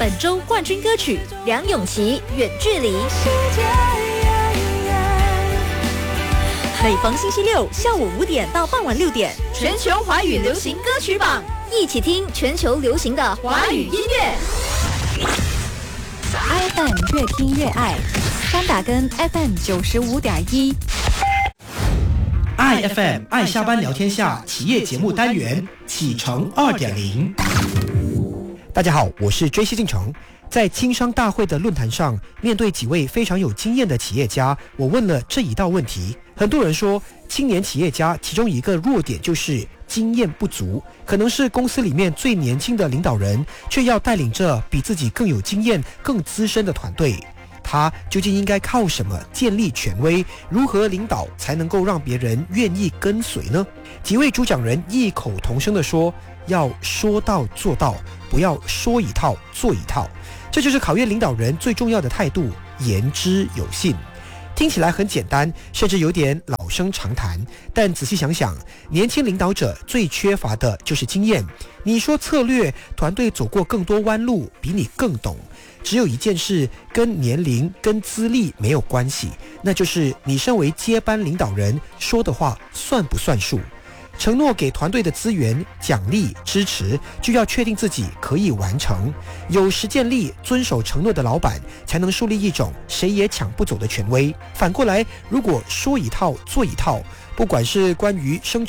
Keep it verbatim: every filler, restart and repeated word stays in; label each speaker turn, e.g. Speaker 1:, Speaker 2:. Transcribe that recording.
Speaker 1: 本周冠军歌曲梁咏琪《远距离》。每逢星期六下午五点到傍晚六点，全球华语流行歌曲榜，一起听全球流行的华语音乐。
Speaker 2: I F M 越听越爱，三打根 F M 九十五点一。
Speaker 3: I F M 爱下班聊天下企业节目单元启程 二点零。大家好，我是追西进城。在青商大会的论坛上，面对几位非常有经验的企业家，我问了这一道问题。很多人说，青年企业家其中一个弱点就是经验不足，可能是公司里面最年轻的领导人，却要带领着比自己更有经验、更资深的团队。他究竟应该靠什么建立权威？如何领导才能够让别人愿意跟随呢？几位主讲人异口同声地说，要说到做到，不要说一套做一套。这就是考验领导人最重要的态度，言之有信。听起来很简单，甚至有点老生常谈，但仔细想想，年轻领导者最缺乏的就是经验。你说策略，团队走过更多弯路，比你更懂。只有一件事跟年龄跟资历没有关系，那就是你身为接班领导人说的话算不算数。承诺给团队的资源、奖励、支持，就要确定自己可以完成。有实践力、遵守承诺的老板，才能树立一种谁也抢不走的权威。反过来，如果说一套做一套，不管是关于升